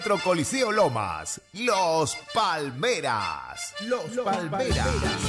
Centro Coliseo Lomas, Los Palmeras. Los Palmeras.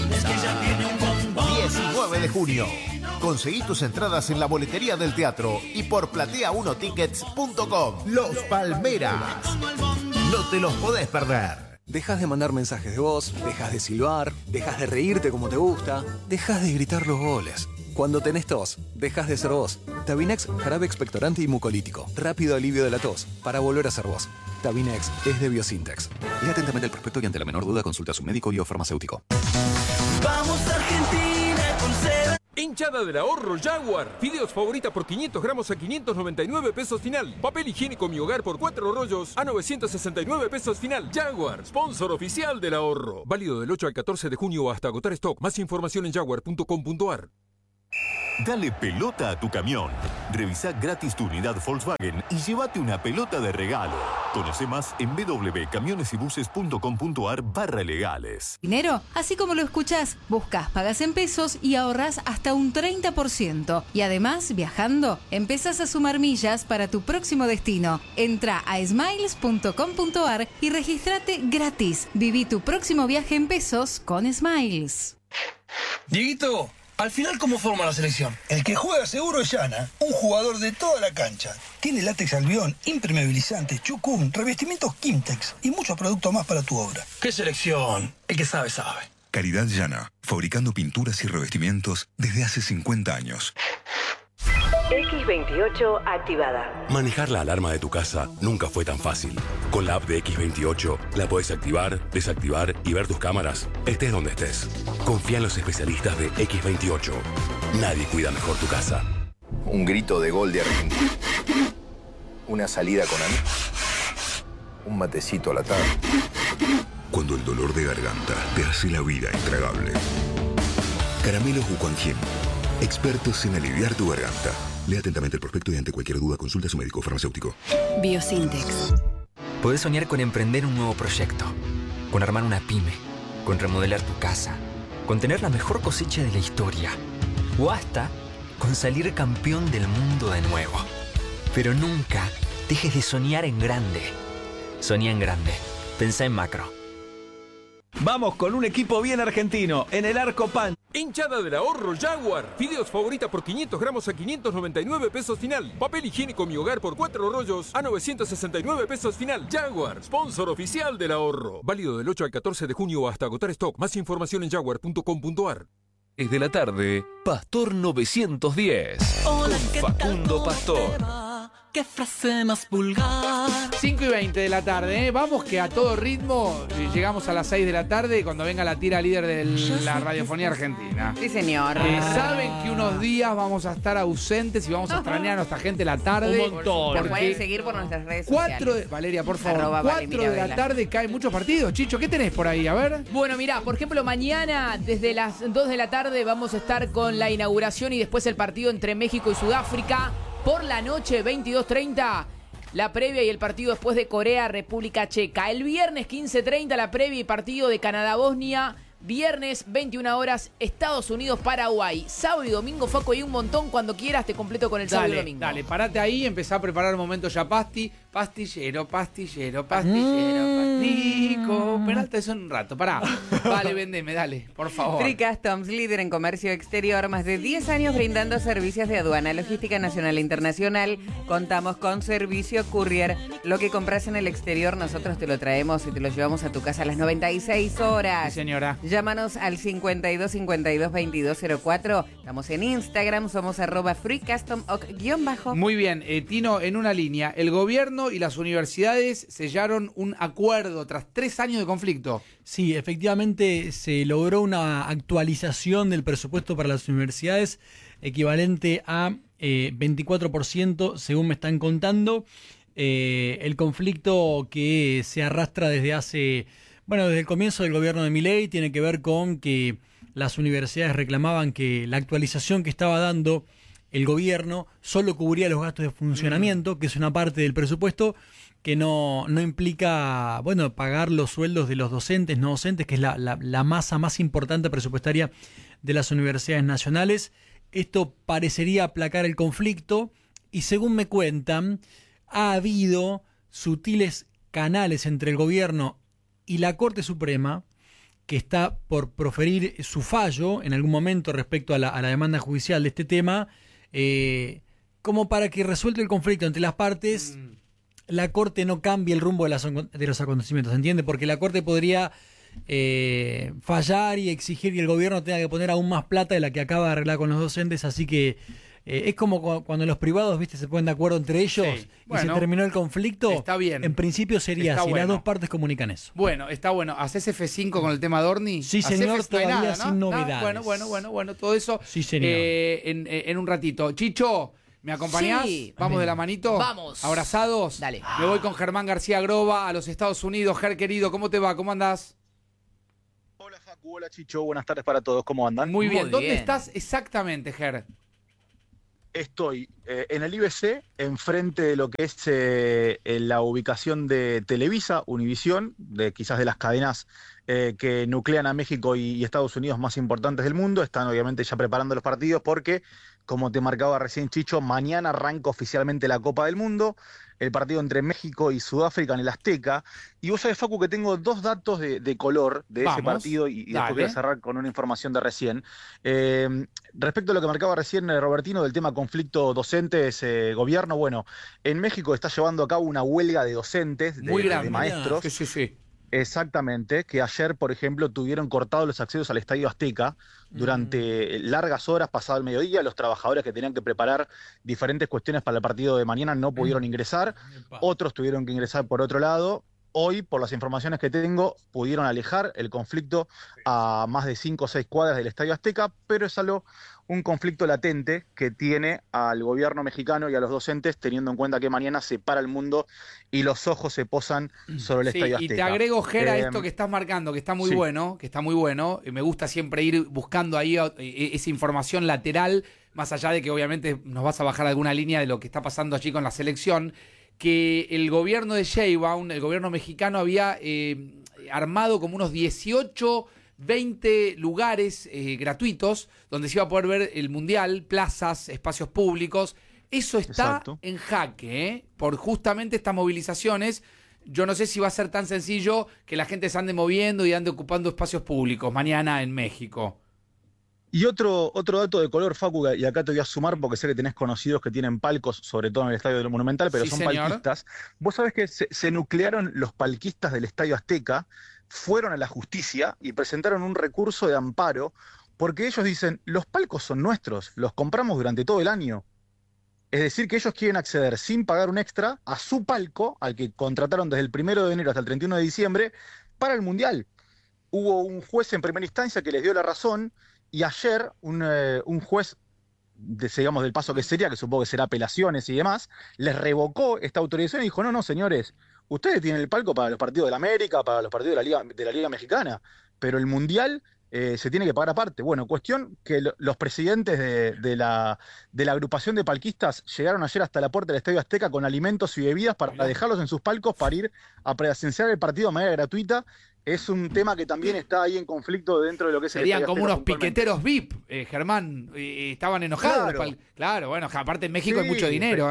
19 de junio. Conseguí tus entradas en la boletería del teatro y por platea1tickets.com. Los Palmeras. No te los podés perder. Dejas de mandar mensajes de voz, dejas de silbar, dejas de reírte como te gusta, dejas de gritar los goles. Cuando tenés tos, dejas de ser vos. Tabinex, jarabe expectorante y mucolítico. Rápido alivio de la tos, para volver a ser vos. Tabinex es de Biosintex. Lea atentamente el prospecto y ante la menor duda consulta a su médico y o farmacéutico. Vamos Argentina con Seba. Hinchada del ahorro Jaguar. Fideos favorita por 500 gramos a 599 pesos final. Papel higiénico Mi Hogar por 4 rollos a 969 pesos final. Jaguar, sponsor oficial del ahorro. Válido del 8 al 14 de junio hasta agotar stock. Más información en jaguar.com.ar. Dale pelota a tu camión. Revisá gratis tu unidad Volkswagen y llévate una pelota de regalo. Conoce más en www.camionesybuses.com.ar/legales. Dinero, así como lo escuchás, buscas, pagas en pesos y ahorrás hasta un 30%. Y además, viajando, empezás a sumar millas para tu próximo destino. Entra a smiles.com.ar y regístrate gratis. Viví tu próximo viaje en pesos con Smiles. Dieguito, al final, ¿cómo forma la selección? El que juega seguro es Yana, un jugador de toda la cancha. Tiene látex albión, impermeabilizante, chucún, revestimientos Kimtex y muchos productos más para tu obra. ¿Qué selección? El que sabe, sabe. Calidad Yana, fabricando pinturas y revestimientos desde hace 50 años. X28 activada. Manejar la alarma de tu casa nunca fue tan fácil. Con la app de X28 la podés activar, desactivar y ver tus cámaras, estés donde estés. Confía en los especialistas de X28. Nadie cuida mejor tu casa. Un grito de gol de Argentina. Una salida con amigos. Un matecito a la tarde. Cuando el dolor de garganta te hace la vida intragable. Caramelos Wuquanjin. Expertos en aliviar tu garganta. Lea atentamente el prospecto y ante cualquier duda consulta a su médico farmacéutico. Biosintex. Podés soñar con emprender un nuevo proyecto, con armar una pyme, con remodelar tu casa, con tener la mejor cosecha de la historia, o hasta con salir campeón del mundo de nuevo. Pero nunca dejes de soñar en grande. Soñá en grande. Pensá en macro. Vamos con un equipo bien argentino, en el Arco Pan. Hinchada del ahorro Jaguar. Fideos favorita por 500 gramos a 599 pesos final. Papel higiénico Mi Hogar por 4 rollos a 969 pesos final. Jaguar, sponsor oficial del ahorro. Válido del 8 al 14 de junio hasta agotar stock. Más información en jaguar.com.ar. Es de la tarde, Pastor 910. Hola, con ¿qué Facundo tal? Pastor. ¿Qué frase más vulgar? 5:20 de la tarde, ¿eh? Vamos que a todo ritmo llegamos a las 6 de la tarde cuando venga la tira líder de la radiofonía argentina. Sí, señor. Saben que unos días vamos a estar ausentes y vamos a extrañar a nuestra gente la tarde. Un montón. Nos pueden seguir por nuestras redes 4 sociales. Valeria, por favor. 4 Vale, de la Vela. tarde caen muchos partidos. Chicho, ¿qué tenés por ahí? A ver. Bueno, mirá, por ejemplo, mañana desde las 2 de la tarde vamos a estar con la inauguración y después el partido entre México y Sudáfrica. Por la noche, 22:30, la previa y el partido después de Corea, República Checa. El viernes, 15:30, la previa y partido de Canadá-Bosnia. Viernes, 21 horas, Estados Unidos, Paraguay. Sábado y domingo, Faco, hay un montón. Cuando quieras te completo con el sábado y domingo. Dale, parate ahí, empezá a preparar un momento ya pastillero, Nico, Peralta, eso en un rato, pará. Vale, vendeme, dale, por favor. Free Customs, líder en comercio exterior, más de 10 años brindando servicios de aduana, logística nacional e internacional. Contamos con servicio courier. Lo que compras en el exterior, nosotros te lo traemos y te lo llevamos a tu casa a las 96 horas. Sí, señora. Llámanos al 52 52 2204. Estamos en Instagram, somos @freecustom_. Muy bien, Tino, en una línea. El gobierno y las universidades sellaron un acuerdo tras 3 años de conflicto. Sí, efectivamente se logró una actualización del presupuesto para las universidades equivalente a 24%, según me están contando. El conflicto que se arrastra desde el comienzo del gobierno de Milei tiene que ver con que las universidades reclamaban que la actualización que estaba dando el gobierno solo cubría los gastos de funcionamiento, que es una parte del presupuesto que no implica, pagar los sueldos de los docentes, no docentes, que es la masa más importante presupuestaria de las universidades nacionales. Esto parecería aplacar el conflicto y, según me cuentan, ha habido sutiles canales entre el gobierno y la Corte Suprema, que está por proferir su fallo en algún momento respecto a la demanda judicial de este tema, como para que resuelva el conflicto entre las partes, la Corte no cambie el rumbo de los acontecimientos, ¿entiende? Porque la Corte podría fallar y exigir que el gobierno tenga que poner aún más plata de la que acaba de arreglar con los docentes, así que es como cuando los privados, viste, se ponen de acuerdo entre ellos y se terminó el conflicto. Está bien. En principio sería Está si bueno. las dos partes comunican eso. Bueno, está bueno. ¿Hacés F5 con el tema Dorni? Sí, señor, Hacés, no hay todavía nada, ¿no? sin novedades. Bueno, todo eso Sí, señor. en un ratito. Chicho, ¿me acompañás? Sí. ¿Vamos de la manito? Vamos. ¿Abrazados? Dale. Me voy con Germán García Groba a los Estados Unidos. Ger, querido, ¿cómo te va? ¿Cómo andás? Hola Facu, hola Chicho, buenas tardes para todos, ¿cómo andan? Muy bien. ¿Dónde bien. estás exactamente, Ger? Estoy en el IBC, enfrente de lo que es la ubicación de Televisa, Univisión, quizás de las cadenas que nuclean a México y Estados Unidos más importantes del mundo. Están obviamente ya preparando los partidos porque, como te marcaba recién Chicho, mañana arranca oficialmente la Copa del Mundo, el partido entre México y Sudáfrica en el Azteca. Y vos sabés, Facu, que tengo dos datos de color de ese partido y después voy a cerrar con una información de recién. Respecto a lo que marcaba recién Robertino del tema conflicto docentes-gobierno, bueno, en México está llevando a cabo una huelga de docentes, de maestros. Sí. Exactamente, que ayer, por ejemplo, tuvieron cortados los accesos al Estadio Azteca durante largas horas, pasado el mediodía. Los trabajadores que tenían que preparar diferentes cuestiones para el partido de mañana no pudieron ingresar, otros tuvieron que ingresar por otro lado. Hoy, por las informaciones que tengo, pudieron alejar el conflicto a más de 5 o 6 cuadras del Estadio Azteca, pero es algo, un conflicto latente que tiene al gobierno mexicano y a los docentes, teniendo en cuenta que mañana se para el mundo y los ojos se posan sobre el Estadio Azteca. Y te agrego, Ger, a esto que estás marcando, que está muy bueno, Me gusta siempre ir buscando ahí esa información lateral, más allá de que obviamente nos vas a bajar alguna línea de lo que está pasando allí con la selección, que el gobierno de Sheinbaum, el gobierno mexicano, había armado como unos 18, 20 lugares gratuitos donde se iba a poder ver el Mundial, plazas, espacios públicos. Eso está en jaque, por justamente estas movilizaciones. Yo no sé si va a ser tan sencillo que la gente se ande moviendo y ande ocupando espacios públicos mañana en México. Y otro dato de color, Facu, y acá te voy a sumar porque sé que tenés conocidos que tienen palcos, sobre todo en el Estadio del Monumental, pero son palquistas. Vos sabés que se nuclearon los palquistas del Estadio Azteca, fueron a la justicia y presentaron un recurso de amparo porque ellos dicen, los palcos son nuestros, los compramos durante todo el año. Es decir, que ellos quieren acceder sin pagar un extra a su palco, al que contrataron desde el 1 de enero hasta el 31 de diciembre, para el Mundial. Hubo un juez en primera instancia que les dio la razón. Y ayer un juez, digamos, del paso que sería, que supongo que será apelaciones y demás, les revocó esta autorización y dijo, no, señores, ustedes tienen el palco para los partidos de la América, para los partidos de la Liga Mexicana, pero el Mundial se tiene que pagar aparte. Bueno, cuestión que los presidentes de la agrupación de palquistas llegaron ayer hasta la puerta del Estadio Azteca con alimentos y bebidas para dejarlos en sus palcos para ir a presenciar el partido de manera gratuita. Es un tema que también está ahí en conflicto dentro de lo que es el Serían Estadio como Azteca unos piqueteros VIP, Germán. Estaban enojados. Claro, bueno, aparte en México hay mucho dinero,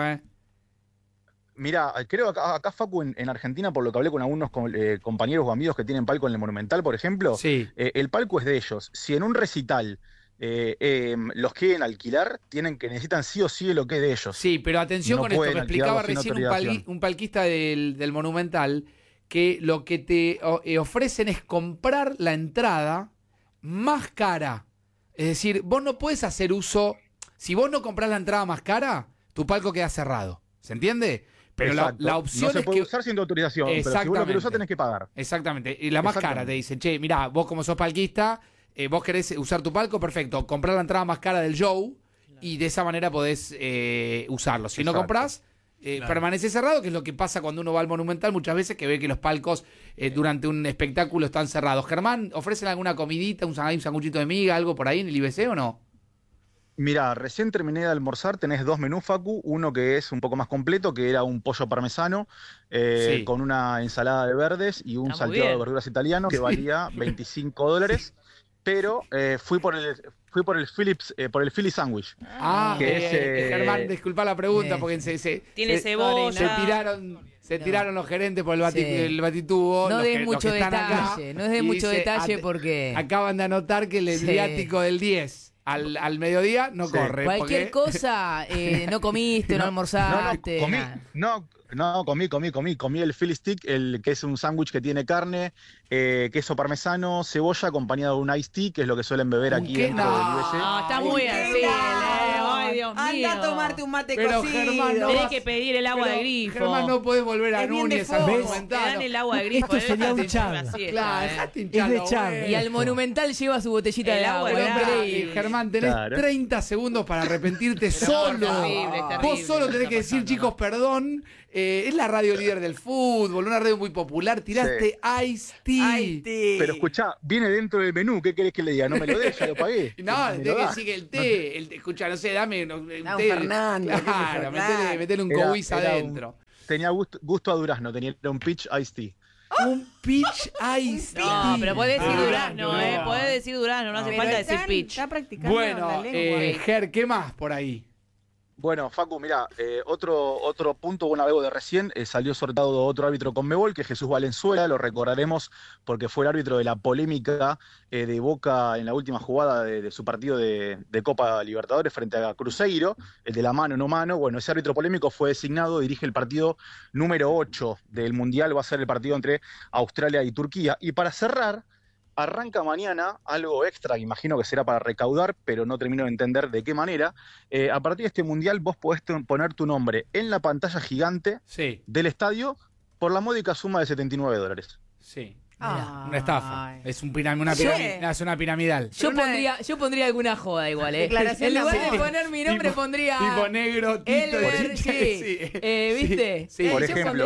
Mirá, creo que acá Facu, en Argentina, por lo que hablé con algunos compañeros o amigos que tienen palco en el Monumental, por ejemplo, el palco es de ellos. Si en un recital los quieren alquilar, necesitan sí o sí lo que es de ellos. Sí, pero atención con esto, me explicaba recién un palquista del Monumental, que lo que te ofrecen es comprar la entrada más cara. Es decir, vos no puedes hacer uso, si vos no comprás la entrada más cara, tu palco queda cerrado. ¿Se entiende? Pero la opción no se es puede que usar sin tu autorización, pero si vos lo querés usar tenés que pagar. Exactamente. Y la más cara te dicen, che, mirá, vos como sos palquista, vos querés usar tu palco, perfecto, comprá la entrada más cara del show y de esa manera podés usarlo. Si no comprás, permanece cerrado, que es lo que pasa cuando uno va al Monumental muchas veces, que ve que los palcos durante un espectáculo están cerrados. Germán, ¿ofrecen alguna comidita, un sanguchito de miga, algo por ahí en el IBC o no? Mirá, recién terminé de almorzar, tenés 2 menús, Facu, uno que es un poco más completo, que era un pollo parmesano con una ensalada de verdes y un salteado de verduras italiano que valía $25, pero fui por el Philly Sandwich. Germán, disculpa la pregunta porque tiene cebolla. Se tiraron Se tiraron los gerentes por el batitubo. No des los mucho que están acá, detalle, no des mucho detalle porque... Acaban de anotar que el viático del 10 al mediodía no corre. Cualquier cosa, no comiste, no almorzaste. Comí el Philly Stick, que es un sándwich que tiene carne, queso parmesano, cebolla acompañado de un iced tea, que es lo que suelen beber aquí dentro del UBC. No, está muy así, ay Dios mío. Anda a tomarte un mate Pero cocido. Germán, no Tenés que pedir el agua de grifo. Germán, no podés volver a Núñez al Te Monumental. dan el agua de grifo. Esto sería un chad. Claro, dejate Es de chad. Y al Monumental lleva su botellita de agua. Germán, tenés 30 segundos para arrepentirte solo. Vos solo tenés que decir, chicos, perdón. Es la radio líder del fútbol, una radio muy popular. Tiraste Ice Tea. Pero escuchá, viene dentro del menú. ¿Qué querés que le diga? No me lo des, ya lo pagué. No, tenés que decir que el té. Escuchá, no sé, dame un té. Fernando. Claro, metele un cowiz adentro. Tenía gusto a durazno, tenía un peach iced tea. Un peach iced tea. No, pero podés decir durazno, podés decir durazno, no hace falta decir peach. Está practicando Bueno, la lengua. Ger, ¿qué más por ahí? Bueno, Facu, mirá, otro punto, bueno, algo de recién, salió sorteado otro árbitro Conmebol, que es Jesús Valenzuela, lo recordaremos porque fue el árbitro de la polémica de Boca en la última jugada de su partido de Copa Libertadores frente a Cruzeiro, el de la mano, no mano. Bueno, ese árbitro polémico fue designado, dirige el partido número 8 del Mundial, va a ser el partido entre Australia y Turquía. Y para cerrar, arranca mañana algo extra, que imagino que será para recaudar, pero no termino de entender de qué manera. A partir de este Mundial vos podés poner tu nombre en la pantalla gigante del estadio por la módica suma de $79. Sí. Una estafa. Es una piramidal. Yo pondría alguna joda igual, En lugar de poner mi nombre pondría... Tipo negro, Tito. ¿Viste? Sí. Por ejemplo,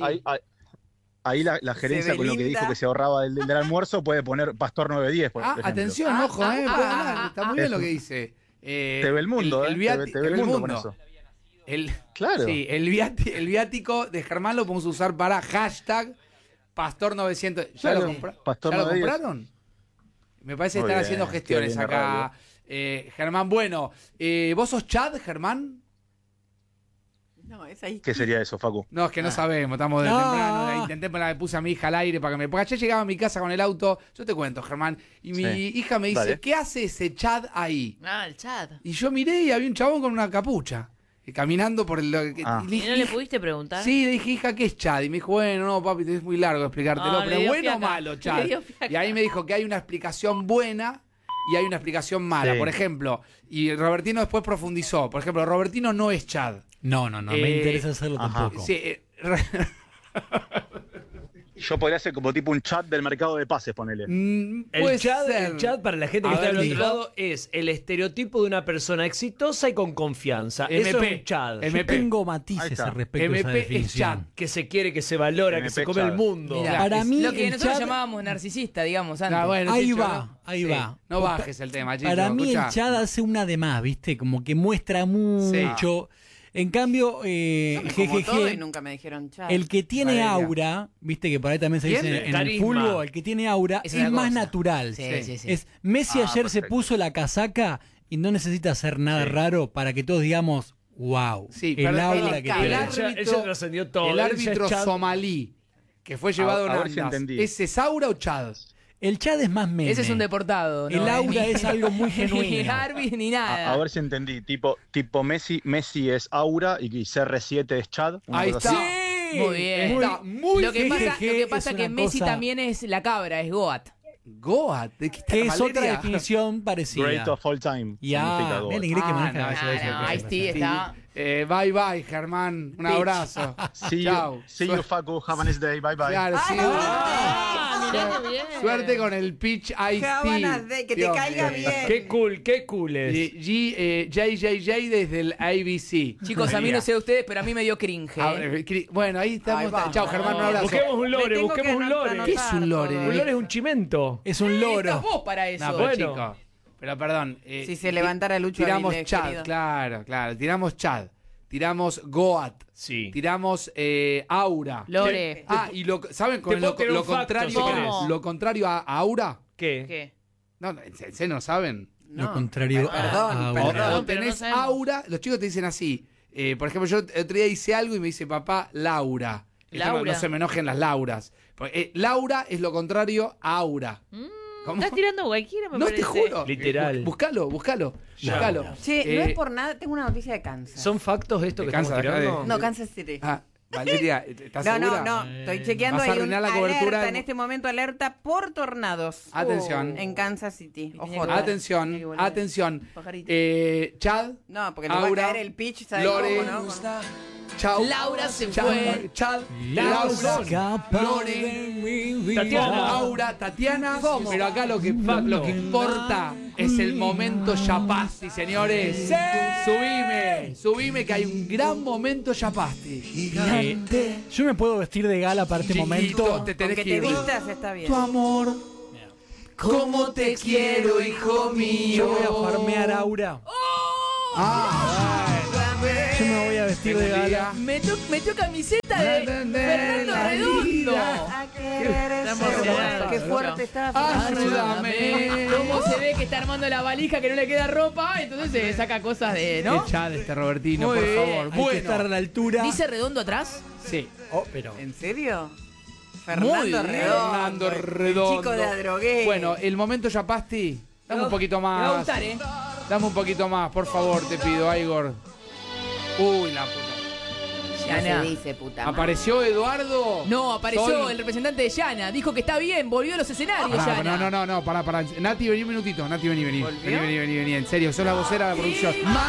ahí la gerencia con lo que dijo que se ahorraba del almuerzo puede poner Pastor 910, por ejemplo. Atención, ojo, está muy bien lo que dice. Te ve el mundo, te ve el mundo con eso. Claro. Sí, el viático de Germán lo podemos usar para hashtag Pastor 900. ¿Ya lo compraron? Me parece que están haciendo gestiones acá. Germán, bueno, ¿vos sos Chad, Germán? No, es ahí. ¿Qué sería eso, Facu? No, es que no sabemos, estamos de temprano. Intenté, puse a mi hija al aire para que me... Porque ayer llegaba a mi casa con el auto, yo te cuento, Germán, y mi hija me dice, ¿qué hace ese Chad ahí? El Chad. Y yo miré y había un chabón con una capucha, caminando por el... ¿Y no le pudiste preguntar? Sí, le dije, hija, ¿qué es Chad? Y me dijo, bueno, no, papi, es muy largo explicártelo, pero bueno o malo, Chad. Y ahí me dijo que hay una explicación buena y hay una explicación mala. Por ejemplo, y Robertino después profundizó, por ejemplo, Robertino no es Chad. No, me interesa hacerlo tampoco. Sí, yo podría ser como tipo un chat del mercado de pases, ponele. El chat, para la gente que está del otro lado, es el estereotipo de una persona exitosa y con confianza. Eso es un chat. Yo tengo matices respecto a esa definición. Que se quiere, que se valora, que se come el mundo. Mirá, para mí, lo que nosotros llamábamos narcisista, digamos, antes. Ahí va. No bajes el tema, Chicho. Para mí el chat hace una de más, ¿viste? Como que muestra mucho... En cambio, todo y nunca me dijeron chat. El que tiene aura, viste que por ahí también se dice en el fútbol, el que tiene aura es más natural. Sí. Es Messi ayer se puso la casaca y no necesita hacer nada raro para que todos digamos, wow, el aura que tiene. Ella trascendió todo. El árbitro somalí que fue llevado a Nandas, ¿ese es aura o Chad? El Chad es más meme. Ese es un deportado. El aura es algo muy genuino. Ni Arby ni nada. A ver si entendí. Tipo Messi es aura y CR7 es Chad. Ahí está. Sí. Muy bien. Lo que pasa es que Messi también es la cabra, es Goat. Goat, ¿de qué que es otra definición parecida. Great of all time. Ya, el inglés que maneja eso. Ice-T está. Bye bye, Germán. Un abrazo. Chao. See you, Facu. Have a nice day. Bye bye. Claro, suerte con el pitch Ice-T. Que te caiga bien. Qué cool es. JJJ desde el ABC. Chicos, a mí no sé ustedes, pero a mí me dio cringe. Bueno, ahí estamos. Chao, Germán, un abrazo. Busquemos un lore. ¿Qué es un lore? Un lore es un chimento. Es un loro. Estás vos para eso. No, bueno. Chico. Pero perdón. Si se levantara Lucho tiramos Avilés, Chad, querido. claro. Tiramos Chad. Tiramos Goat. Sí. Tiramos Aura. Lore. Y ¿saben con lo contrario a Aura? ¿Qué? No, ¿en serio no saben? Lo contrario a Perdón, pero tenés no Aura, los chicos te dicen así. Por ejemplo, yo el otro día hice algo y me dice papá Laura. Laura. No se me enojen las Lauras. Laura es lo contrario a aura. Estás tirando cualquiera, me no, parece. te juro. Literal. Búscalo. Che, no es por nada, tengo una noticia de Kansas. ¿Son factos esto que estamos Kansas, tirando? No, Kansas City. Valeria, ¿estás segura? No, estoy chequeando ¿Vas a ahí arruinar la cobertura? alerta, en este momento alerta por tornados. Atención. En Kansas City. Ojo. Atención. Chad. No, porque nos va a caer el pitch, ¿sabes Lore, cómo, no? Chao. Laura se fue. Chad. Laura. Lore. Tatiana. Aura. Tatiana. Pero acá lo que importa es el momento Yapasti, señores. Subime que hay un gran momento Yapasti. Yo me puedo vestir de gala para este momento. Te tenés Que que te ir. vistas está bien. Tu amor. ¿Cómo te quiero, hijo mío? Yo voy a farmear Aura. Yo me voy a vestir de gala. Metió camiseta de Fernando Redondo. Qué fuerte está. Ayúdame. ¿Cómo se ve que está armando la valija que no le queda ropa? Entonces se saca cosas de, ¿no? Qué Chad este Robertino, Muy por bien. favor. Hay que estar a la altura. ¿Dice Redondo atrás? Sí. Pero. ¿En serio? Muy bien. Fernando Redondo. Chico de Adrogué. Bueno, el momento Yapasti. Dame un poquito más. Me va a gustar, Dame un poquito más, por favor, te pido, Igor. Uy, la puta. Ya se dice, puta madre. ¿Apareció Eduardo? No, apareció Sol. el representante de Yana. Dijo que está bien, volvió a los escenarios, Yana. No, pará. Nati, vení un minutito. Nati, vení. Vení. En serio, sos la vocera de la producción.